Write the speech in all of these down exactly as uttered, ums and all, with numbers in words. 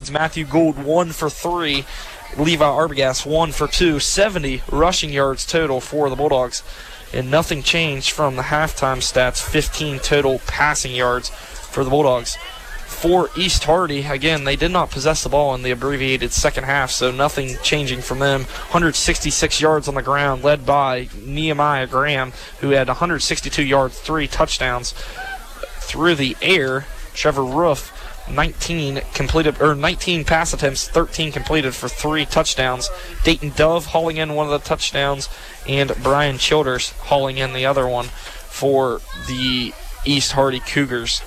yards. Matthew Gould, one for three. Levi Arbogast, one for two. seventy rushing yards total for the Bulldogs. And nothing changed from the halftime stats. fifteen total passing yards for the Bulldogs. For East Hardy, again, they did not possess the ball in the abbreviated second half, so nothing changing from them. one hundred sixty-six yards on the ground, led by Nehemiah Graham, who had one hundred sixty-two yards, three touchdowns. Through the air, Trevor Roof, nineteen completed or nineteen pass attempts, thirteen completed for three touchdowns. Dayton Dove hauling in one of the touchdowns, and Brian Childers hauling in the other one for the East Hardy Cougars.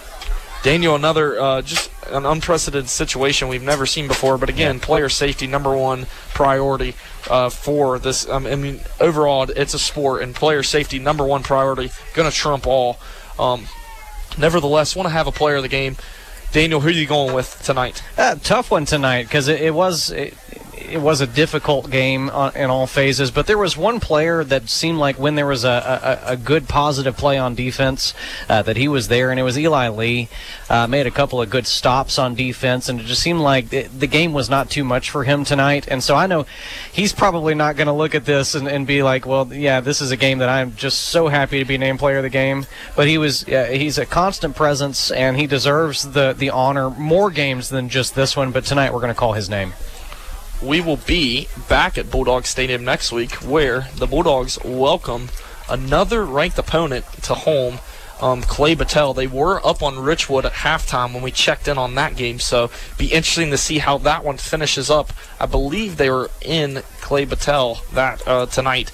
Daniel, another uh, just an unprecedented situation we've never seen before. But again, yeah. player safety number one priority uh, for this. Um, I mean, overall, it's a sport, and player safety number one priority, going to trump all. Um, nevertheless, want to have a player of the game. Daniel, who are you going with tonight? Uh, tough one tonight because it, it was it, it was a difficult game on, in all phases. But there was one player that seemed like when there was a, a, a good positive play on defense uh, that he was there, and it was Eli Lee. Uh, made a couple of good stops on defense, and it just seemed like it, the game was not too much for him tonight. And so I know he's probably not going to look at this and, and be like, well, yeah, this is a game that I'm just so happy to be named player of the game. But he was uh, he's a constant presence, and he deserves the the honor more games than just this one, but tonight we're going to call his name. We will be back at Bulldog Stadium next week, where the Bulldogs welcome another ranked opponent to home, um, Clay Battelle. They were up on Richwood at halftime when we checked in on that game, so be interesting to see how that one finishes up. I believe they were in Clay Battelle that uh, tonight.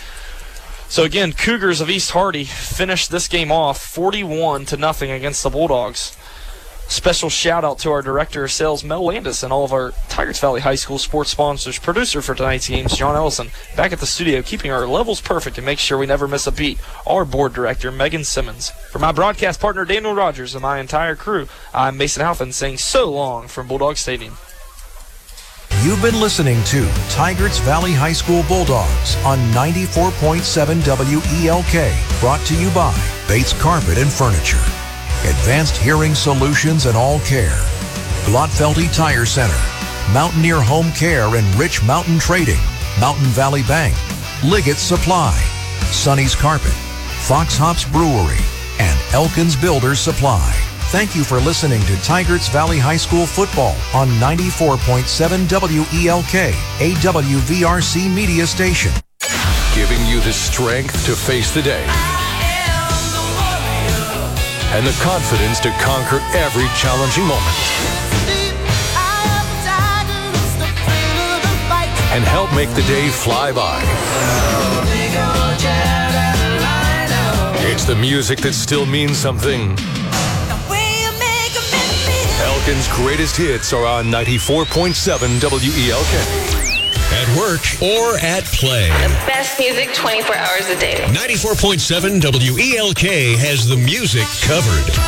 So again, Cougars of East Hardy finished this game off forty-one to nothing against the Bulldogs. Special shout out to our Director of Sales, Mel Landis, and all of our Tigers Valley High School sports sponsors. Producer for tonight's games, John Ellison. Back at the studio, keeping our levels perfect and make sure we never miss a beat, our Board Director, Megan Simmons. For my broadcast partner, Daniel Rogers, and my entire crew, I'm Mason Halfin saying so long from Bulldog Stadium. You've been listening to Tigers Valley High School Bulldogs on ninety-four point seven W E L K, brought to you by Bates Carpet and Furniture, Advanced Hearing Solutions and All Care, Glotfelty Tire Center, Mountaineer Home Care and Rich Mountain Trading, Mountain Valley Bank, Liggett Supply, Sonny's Carpet, Fox Hops Brewery, and Elkins Builders Supply. Thank you for listening to Tigers Valley High School football on ninety-four point seven W E L K, a W V R C media station. Giving you the strength to face the day and the confidence to conquer every challenging moment and help make the day fly by. It's the music that still means something. Elkin's greatest hits are on ninety-four point seven W E L K. At work or at play. The best music twenty-four hours a day. ninety-four point seven W E L K has the music covered.